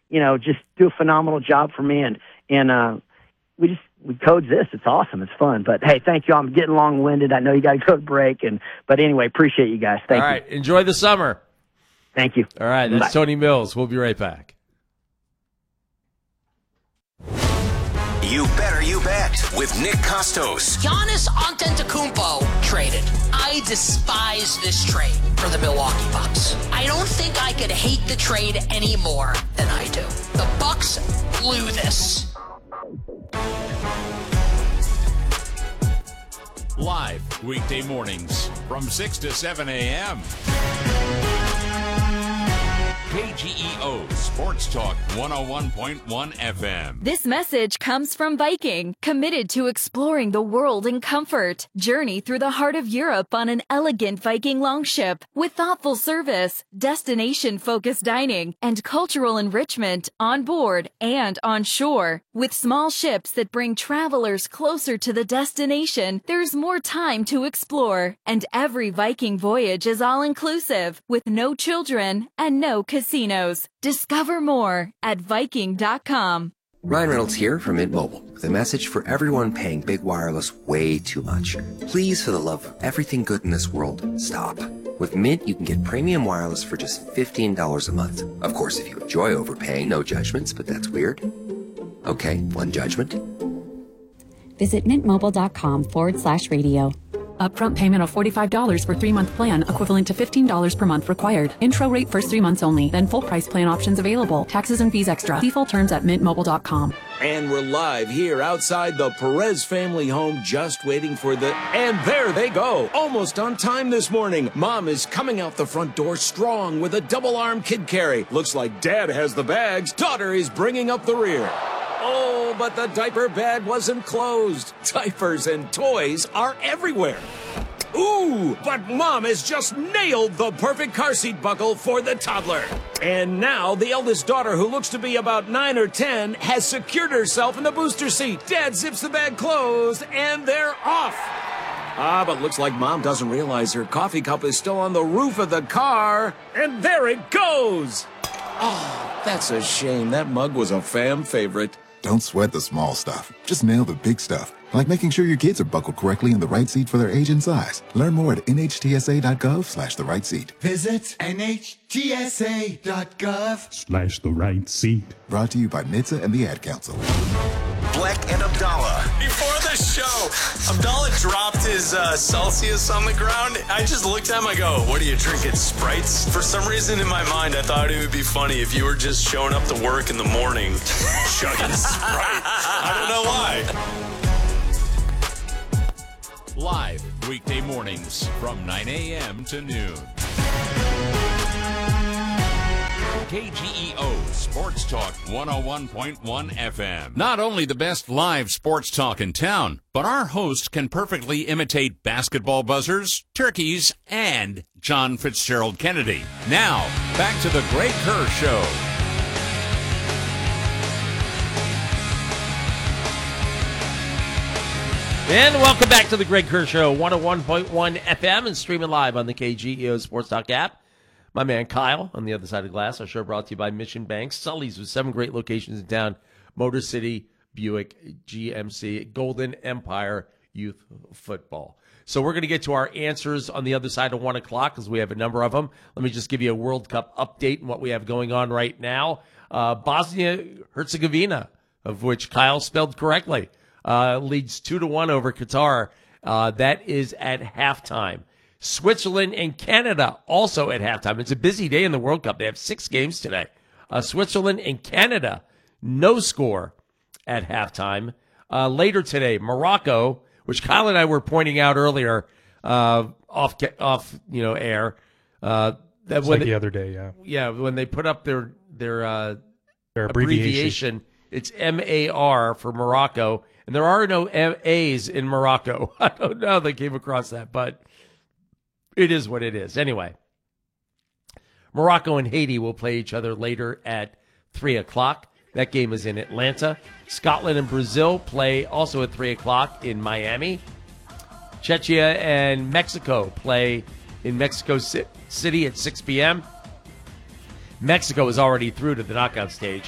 just do a phenomenal job for me. And we coexist. It's awesome. It's fun. But hey, thank you. I'm getting long-winded. I know you got to go to break. But anyway, appreciate you guys. Thank you. All right. Enjoy the summer. Thank you. All right. That's Bye. Tony Mills. We'll be right back. You Better You Bet with Nick Costos. Giannis Antetokounmpo traded. I despise this trade for the Milwaukee Bucks. I don't think I could hate the trade any more than I do. The Bucks blew this. Live weekday mornings from 6 to 7 a.m. KGEO Sports Talk 101.1 FM. This message comes from Viking, committed to exploring the world in comfort. Journey through the heart of Europe on an elegant Viking longship with thoughtful service, destination-focused dining, and cultural enrichment on board and on shore. With small ships that bring travelers closer to the destination, there's more time to explore. And every Viking voyage is all-inclusive, with no children and no casinos. Discover more at Viking.com. Ryan Reynolds here from Mint Mobile with a message for everyone paying big wireless way too much. Please, for the love of everything good in this world, stop. With Mint, you can get premium wireless for just $15 a month. Of course, if you enjoy overpaying, no judgments, but that's weird. Okay, one judgment. Visit mintmobile.com/radio. Upfront payment of $45 for 3-month plan, equivalent to $15 per month required. Intro rate first 3 months only, then full price plan options available. Taxes and fees extra. See full terms at mintmobile.com. And we're live here outside the Perez family home, just waiting for and there they go. Almost on time this morning. Mom is coming out the front door strong with a double-arm kid carry. Looks like Dad has the bags. Daughter is bringing up the rear. Oh, but the diaper bag wasn't closed. Diapers and toys are everywhere. Ooh, but Mom has just nailed the perfect car seat buckle for the toddler. And now the eldest daughter, who looks to be about 9 or 10, has secured herself in the booster seat. Dad zips the bag closed, and they're off. But looks like Mom doesn't realize her coffee cup is still on the roof of the car. And there it goes. Oh, that's a shame. That mug was a fan favorite. Don't sweat the small stuff. Just nail the big stuff, like making sure your kids are buckled correctly in the right seat for their age and size. Learn more at nhtsa.gov/the right seat. Visit nhtsa.gov/the right seat. Brought to you by NHTSA and the Ad Council. Black and Abdallah. Before the show, Abdallah dropped his Celsius on the ground. I just looked at him, I go, what are you drinking, Sprites? For some reason in my mind, I thought it would be funny if you were just showing up to work in the morning, chugging Sprite. I don't know why. Live weekday mornings from 9 a.m. to noon. KGEO Sports Talk 101.1 FM. Not only the best live sports talk in town, but our host can perfectly imitate basketball buzzers, turkeys, and John Fitzgerald Kennedy. Now, back to the Greg Kerr Show. And welcome back to the Greg Kerr Show, 101.1 FM and streaming live on the KGEO Sports Talk app. My man Kyle on the other side of the glass. Our show brought to you by Mission Bank. Sully's with 7 great locations in town. Motor City, Buick, GMC, Golden Empire Youth Football. So we're going to get to our answers on the other side of 1 o'clock because we have a number of them. Let me just give you a World Cup update and what we have going on right now. Bosnia-Herzegovina, of which Kyle spelled correctly, leads 2-1 over Qatar. That is at halftime. Switzerland and Canada also at halftime. It's a busy day in the World Cup. They have 6 games today. Switzerland and Canada, no score at halftime. Later today, Morocco, which Kyle and I were pointing out earlier, off air. That was the other day, yeah. Yeah, when they put up their abbreviation, it's MAR for Morocco, and there are no A's in Morocco. I don't know how they came across that, but it is what it is. Anyway, Morocco and Haiti will play each other later at 3 o'clock. That game is in Atlanta. Scotland and Brazil play also at 3 o'clock in Miami. Czechia and Mexico play in Mexico City at 6 p.m. Mexico is already through to the knockout stage.